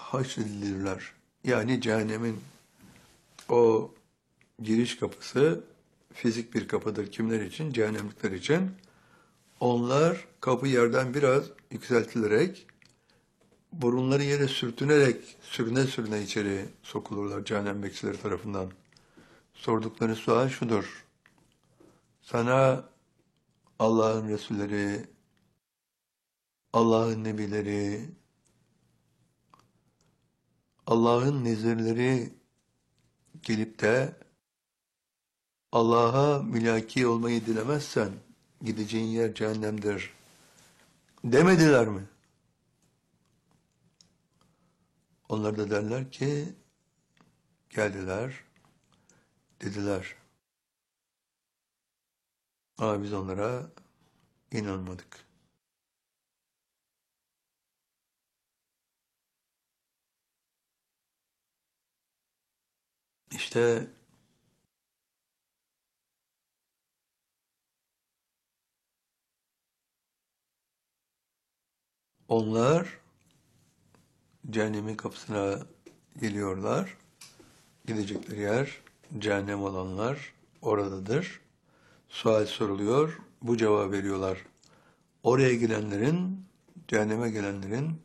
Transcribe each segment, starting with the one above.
haşredilirler. Yani cehennemin o giriş kapısı fizik bir kapıdır kimler için? Cehennemlikler için. Onlar kapı yerden biraz yükseltilerek, burunları yere sürtünerek, sürüne sürüne içeri sokulurlar cehennem bekçileri tarafından. Sordukları sual şudur: sana Allah'ın Resulleri, Allah'ın Nebileri, Allah'ın nezirleri gelip de Allah'a mülaki olmayı dilemezsen gideceğin yer cehennemdir demediler mi? Onlar da derler ki geldiler, dediler. Ama biz onlara inanmadık. İşte onlar cehennemin kapısına geliyorlar. Gidecekleri yer cehennem olanlar oradadır. Sual soruluyor, bu cevabı veriyorlar. Oraya girenlerin, cehenneme gelenlerin,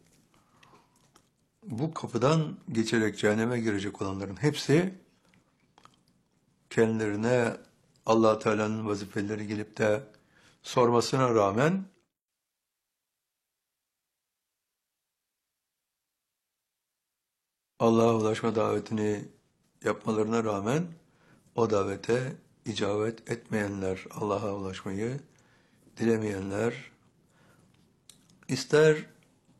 bu kapıdan geçerek cehenneme girecek olanların hepsi kendilerine Allah Teala'nın vazifeleri gelip de sormasına rağmen Allah'a ulaşma davetini yapmalarına rağmen o davete icabet etmeyenler, Allah'a ulaşmayı dilemeyenler, ister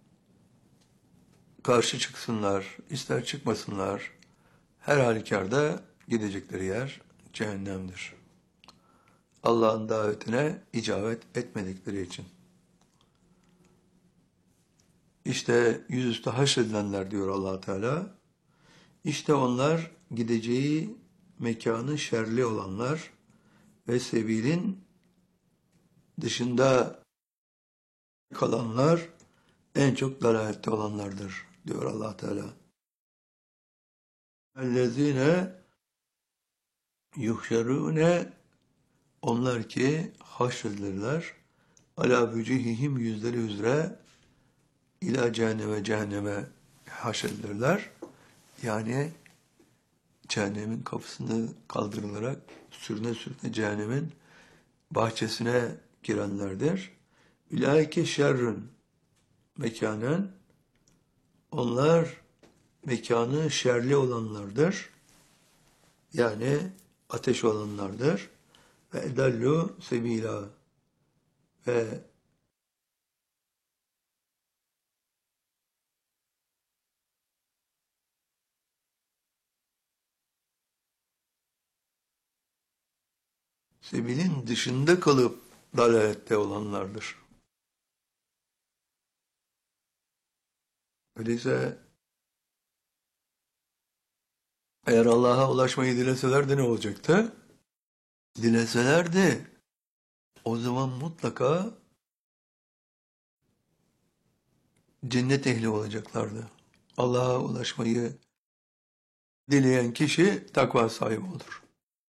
karşı çıksınlar, ister çıkmasınlar, her halükarda gidecekleri yer cehennemdir. Allah'ın davetine icabet etmedikleri için. İşte yüzüstü haşredilenler diyor Allah Teala. İşte onlar gideceği mekanı şerli olanlar ve sebilin dışında kalanlar en çok dalalette olanlardır diyor Allah Teala. Ellezine yuhşerune, onlar ki haşredilirler ala vücihihim, yüzleri üzere, ila cehenneme haşredilirler. Yani cehennemin kapısını kaldırılarak sürüne sürüne cehennemin bahçesine girenlerdir. Ulaike şerrün mekanen, onlar mekanı şerli olanlardır. Yani ateş olanlardır. Ve edallu sebila, ve sebilin dışında kalıp dalalette olanlardır. Öyleyse eğer Allah'a ulaşmayı dileselerdi ne olacaktı? Dileselerdi o zaman mutlaka cennet ehli olacaklardı. Allah'a ulaşmayı dileyen kişi takva sahibi olur.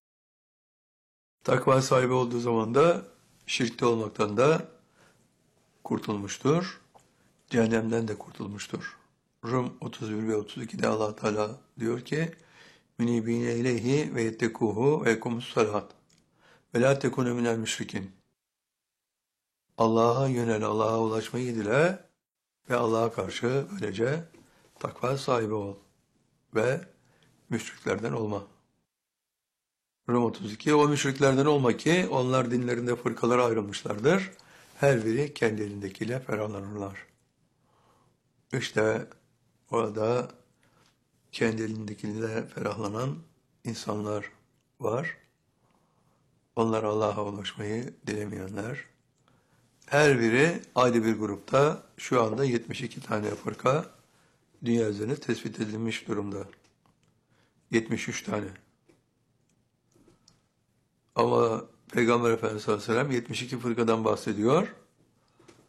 Takva sahibi olduğu zaman da şirkte olmaktan da kurtulmuştur. Cehennemden de kurtulmuştur. Rum 31 ve 32'de Allah Teala diyor ki: "Münibine ileyhi ve yettekuhu ve yekumus salat ve la tekunu minel müşrikin." Allah'a yönel, Allah'a ulaşmayı dile ve Allah'a karşı böylece takva sahibi ol ve müşriklerden olma. Rum 32, o müşriklerden olma ki onlar dinlerinde fırkalara ayrılmışlardır. Her biri kendi elindekiyle ferahlanırlar. İşte orada kendi elindekiyle ferahlanan insanlar var. Onlar Allah'a ulaşmayı dilemeyenler. Her biri ayrı bir grupta. Şu anda 72 tane fırka dünya üzerinde tespit edilmiş durumda. 73 tane. Ama Peygamber Efendimiz sallallahu aleyhi ve sellem 72 fırkadan bahsediyor.